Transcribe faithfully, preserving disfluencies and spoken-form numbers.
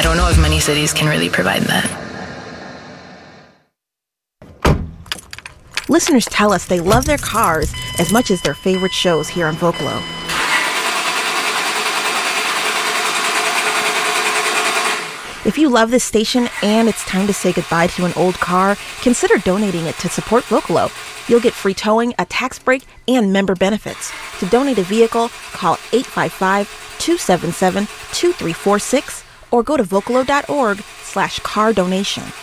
I don't know if many cities can really provide that. Listeners tell us they love their cars as much as their favorite shows here on Vocalo. If you love this station and it's time to say goodbye to an old car, consider donating it to support Vocalo. You'll get free towing, a tax break, and member benefits. To donate a vehicle, call eight five five, two seven seven, two three four six or go to vocalo dot org slash car donation.